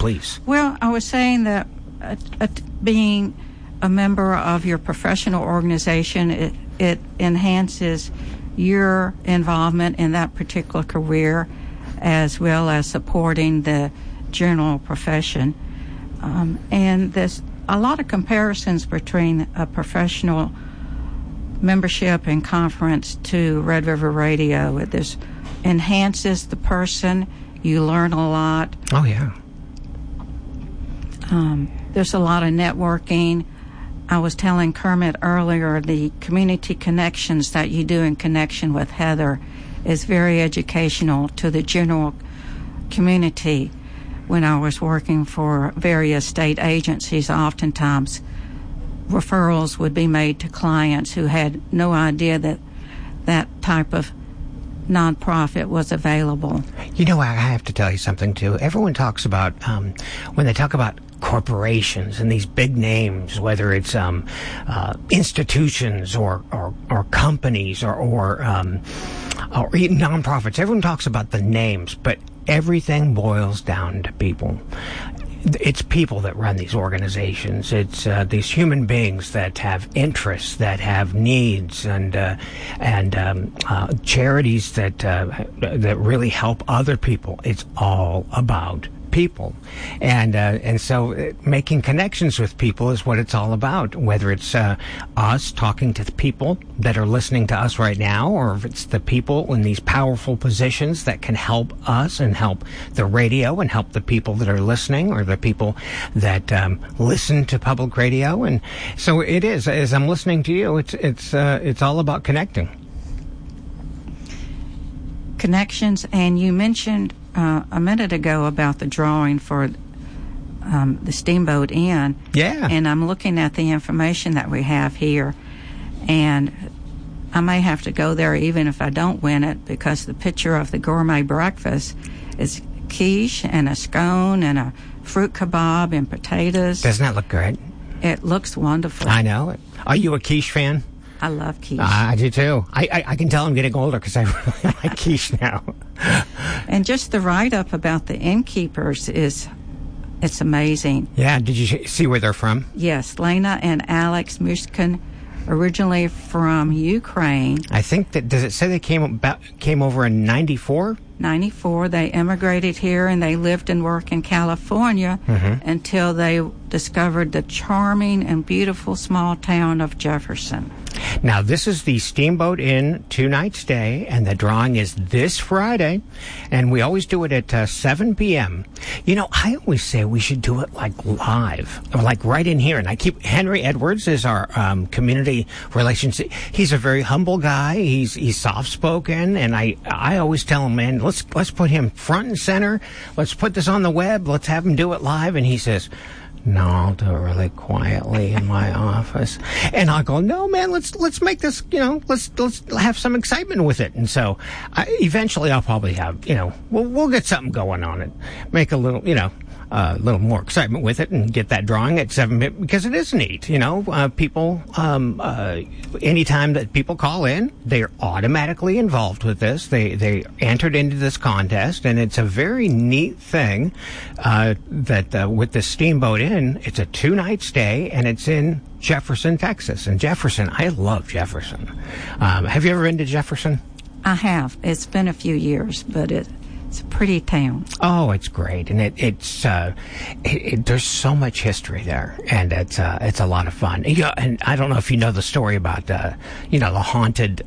please. Well, I was saying that being a member of your professional organization, it enhances your involvement in that particular career, as well as supporting the general profession. And there's a lot of comparisons between a professional membership and conference to Red River Radio. This enhances the person. You learn a lot. Oh, yeah. There's a lot of networking. I was telling Kermit earlier, the community connections that you do in connection with Heather is very educational to the general community. When I was working for various state agencies, oftentimes referrals would be made to clients who had no idea that that type of nonprofit was available. You know, I have to tell you something, too. Everyone talks about, when they talk about corporations and these big names, whether it's institutions or companies or even nonprofits, everyone talks about the names, but everything boils down to people. It's people that run these organizations. It's these human beings that have interests, that have needs, and charities that really help other people. It's all about people, and so making connections with people is what it's all about. Whether it's us talking to the people that are listening to us right now, or if it's the people in these powerful positions that can help us and help the radio and help the people that are listening, or the people that listen to public radio. And so it is. As I'm listening to you, it's all about connecting. Connections, and you mentioned a minute ago about the drawing for the Steamboat Inn. Yeah. And I'm looking at the information that we have here, and I may have to go there even if I don't win it, because the picture of the gourmet breakfast is quiche and a scone and a fruit kebab and potatoes. Doesn't that look great? It looks wonderful. I know. Are you a quiche fan? I love quiche. I do too. I can tell I'm getting older because I really like quiche now. And just the write-up about the innkeepers it's amazing. Yeah, did you see where they're from? Yes, Lena and Alex Mushkin, originally from Ukraine. I think that, does it say they came over in 94? 94. They immigrated here and they lived and worked in California until they discovered the charming and beautiful small town of Jefferson. Now, this is the Steamboat Inn 2-night stay, and the drawing is this Friday, and we always do it at 7 p.m. You know, I always say we should do it like live, or like right in here. And Henry Edwards is our community relations. He's a very humble guy. He's soft-spoken, and I always tell him, man, let's put him front and center. Let's put this on the web. Let's have him do it live. And he says, no, I'll do it really quietly in my office. And I'll go, no, man, let's make this, let's have some excitement with it. And so eventually I'll probably have, we'll get something going on it. Make a little, a little more excitement with it and get that drawing at 7, because it is neat. People, anytime that people call in, they're automatically involved with this. They entered into this contest, and it's a very neat thing that with the Steamboat Inn, it's a 2-night stay, and it's in Jefferson, Texas. And Jefferson, I love Jefferson. Have you ever been to Jefferson? I have. It's been a few years, but it's a pretty town. Oh, it's great, and it's there's so much history there, and it's a lot of fun. And I don't know if you know the story about the haunted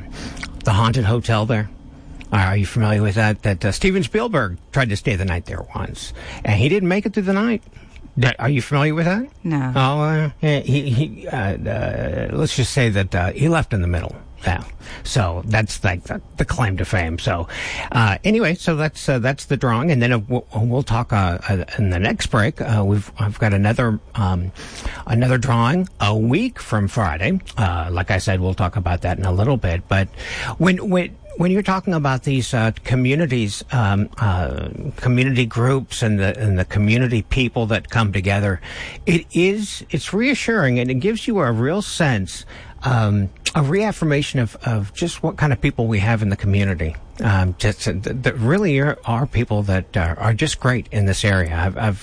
hotel there. Are you familiar with that? That Steven Spielberg tried to stay the night there once, and he didn't make it through the night. Are you familiar with that? No. Oh, he let's just say that he left in the middle. Yeah. So that's like the claim to fame. So anyway, so that's the drawing, and then we'll talk in the next break. I've got another drawing a week from Friday. Like I said, we'll talk about that in a little bit. But when you're talking about these communities, community groups, and the community people that come together, it's reassuring, and it gives you a real sense, a reaffirmation of just what kind of people we have in the community. That really are people that are just great in this area. I've